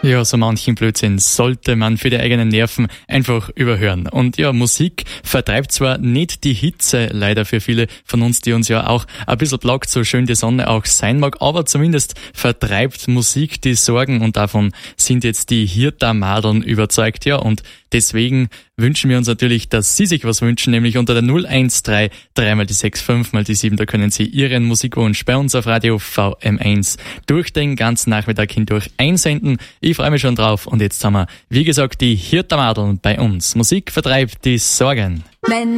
Ja, so manchen Blödsinn sollte man für die eigenen Nerven einfach überhören. Und ja, Musik vertreibt zwar nicht die Hitze, leider für viele von uns, die uns ja auch ein bisschen plagt, so schön die Sonne auch sein mag, aber zumindest vertreibt Musik die Sorgen und davon sind jetzt die Hirta-Madeln überzeugt. Ja, und deswegen wünschen wir uns natürlich, dass Sie sich was wünschen, nämlich unter der 013 3 mal die 6 5 mal die 7, da können Sie Ihren Musikwunsch bei uns auf Radio VM1 durch den ganzen Nachmittag hindurch einsenden. Ich freue mich schon drauf und jetzt haben wir, wie gesagt, die Hirta-Madeln bei uns. Musik vertreibt die Sorgen.